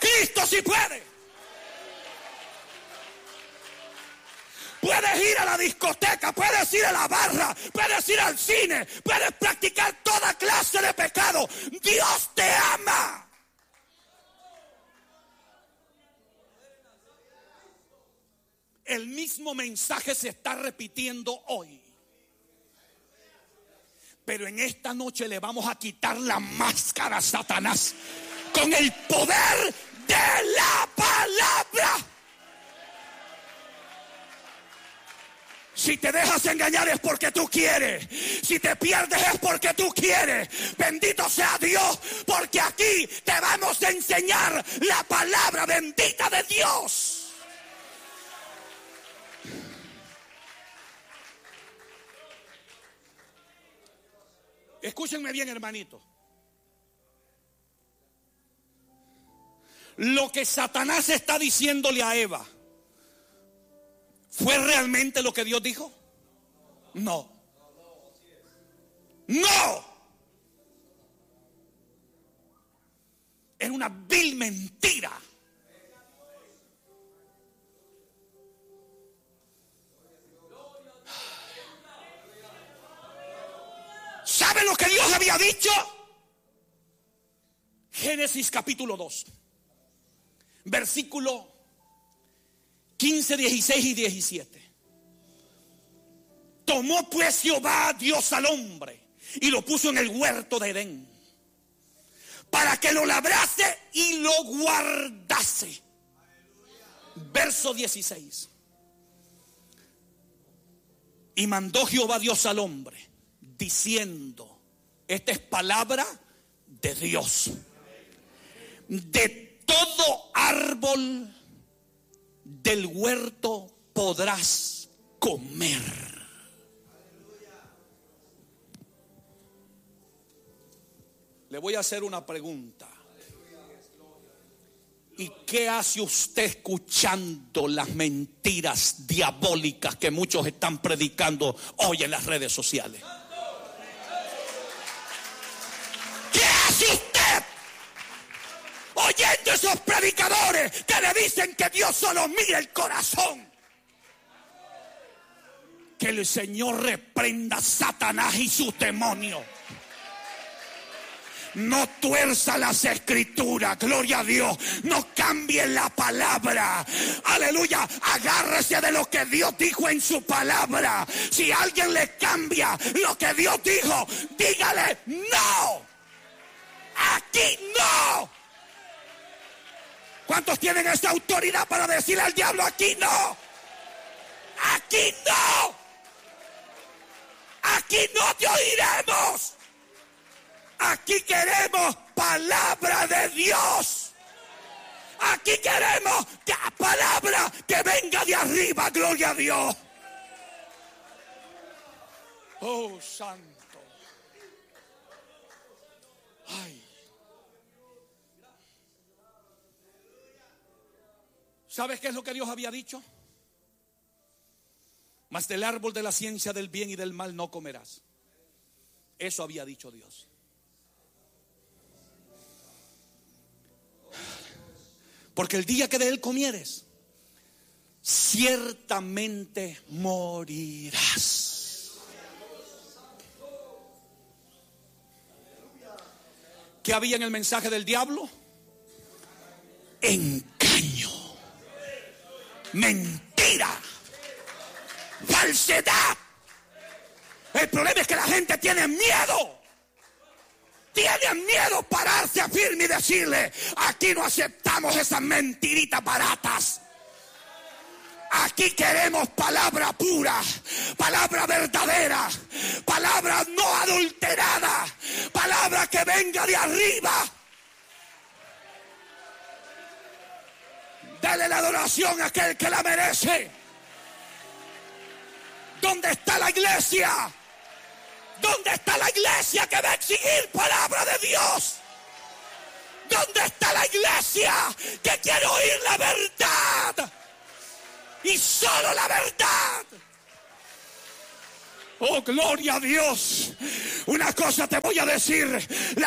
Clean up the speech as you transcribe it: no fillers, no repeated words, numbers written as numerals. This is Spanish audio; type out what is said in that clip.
Cristo sí puede. Puedes ir a la discoteca, puedes ir a la barra, puedes ir al cine, puedes practicar toda clase de pecado. Dios te ama. El mismo mensaje se está repitiendo hoy. Pero en esta noche le vamos a quitar la máscara a Satanás con el poder de la palabra. Si te dejas engañar es porque tú quieres. Si te pierdes es porque tú quieres. Bendito sea Dios, porque aquí te vamos a enseñar la palabra bendita de Dios. Escúchenme bien, hermanito. Lo que Satanás está diciéndole a Eva, ¿fue realmente lo que Dios dijo? No. No. Es una vil mentira. ¿Sabe lo que Dios había dicho? Génesis capítulo 2, versículo 15, 16 y 17. Tomó pues Jehová Dios al hombre y lo puso en el huerto de Edén para que lo labrase y lo guardase. Verso 16. Y mandó Jehová Dios al hombre diciendo, esta es palabra de Dios: de todo árbol del huerto podrás comer. Le voy a hacer una pregunta. ¿Y qué hace usted escuchando las mentiras diabólicas que muchos están predicando hoy en las redes sociales? ¿Qué hace usted oyendo esos predicadores que le dicen que Dios solo mira el corazón? Que el Señor reprenda a Satanás y sus demonios. No tuerza las escrituras, gloria a Dios. No cambie la palabra, aleluya. Agárrese de lo que Dios dijo en su palabra. Si alguien le cambia lo que Dios dijo, dígale no. Aquí no. ¿Cuántos tienen esa autoridad para decirle al diablo aquí no? Aquí no. Aquí no te oiremos. Aquí queremos palabra de Dios. Aquí queremos palabra que venga de arriba, gloria a Dios. Oh, santo. Ay. ¿Sabes qué es lo que Dios había dicho? Mas del árbol de la ciencia del bien y del mal no comerás. Eso había dicho Dios. Porque el día que de él comieres, ciertamente morirás. ¿Qué había en el mensaje del diablo? Engaño, mentira, falsedad. El problema es que la gente tiene miedo. Tienen miedo pararse firme y decirle, aquí no aceptamos esas mentiritas baratas. Aquí queremos palabra pura, palabra verdadera, palabra no adulterada, palabra que venga de arriba. Dale la adoración a aquel que la merece. ¿Dónde está la iglesia? ¿Dónde está la iglesia que va a exigir palabra de Dios? ¿Dónde está la iglesia que quiere oír la verdad? Y solo la verdad. Oh, gloria a Dios. Una cosa te voy a decir.